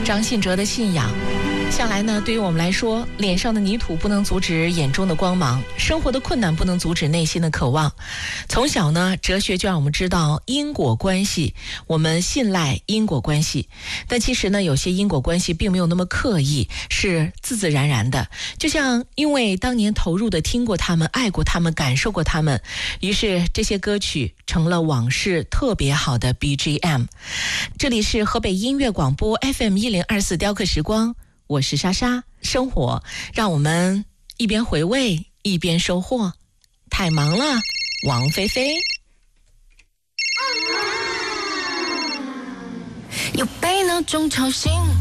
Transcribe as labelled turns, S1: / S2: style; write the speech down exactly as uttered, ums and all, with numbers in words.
S1: 张信哲的信仰。向来呢，对于我们来说，脸上的泥土不能阻止眼中的光芒，生活的困难不能阻止内心的渴望。从小呢，哲学就让我们知道因果关系，我们信赖因果关系。但其实呢，有些因果关系并没有那么刻意，是自自然然的。就像因为当年投入的听过他们、爱过他们、感受过他们，于是这些歌曲成了往事特别好的 B G M。 这里是河北音乐广播 F M 一零二四雕刻时光，我是莎莎。生活让我们一边回味一边收获。太忙了，王菲菲。
S2: 又被闹钟吵醒，